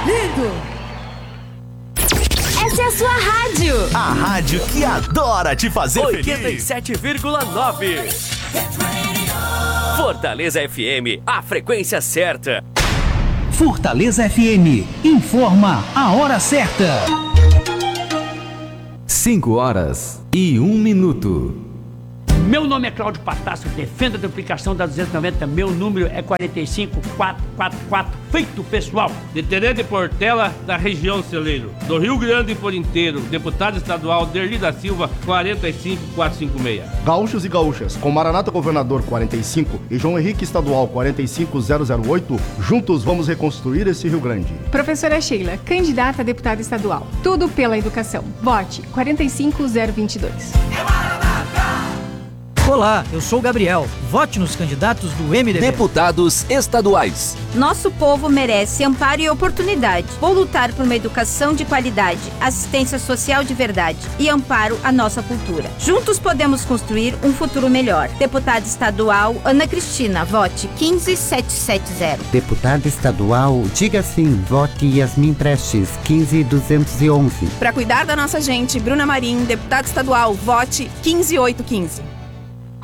Lindo! Essa é a sua rádio. A rádio que adora te fazer feliz. 87,9. Fortaleza FM, a frequência certa. Fortaleza FM, informa a hora certa. 5h01. Meu nome é Cláudio Patácio, defendo a duplicação da 290, meu número é 45444, feito pessoal. De Terê de Portela, da região Celeiro, do Rio Grande por inteiro, deputado estadual Derli da Silva, 45456. Gaúchos e gaúchas, com Maranata Governador 45 e João Henrique Estadual 45008, juntos vamos reconstruir esse Rio Grande. Professora Sheila, candidata a deputada estadual, tudo pela educação. Vote 45022. Olá, eu sou o Gabriel. Vote nos candidatos do MDB. Deputados estaduais. Nosso povo merece amparo e oportunidade. Vou lutar por uma educação de qualidade, assistência social de verdade e amparo à nossa cultura. Juntos podemos construir um futuro melhor. Deputada estadual Ana Cristina, vote 15770. Deputada estadual, diga sim, vote Yasmin Prestes, 15211. Para cuidar da nossa gente, Bruna Marim, deputada estadual, vote 15815.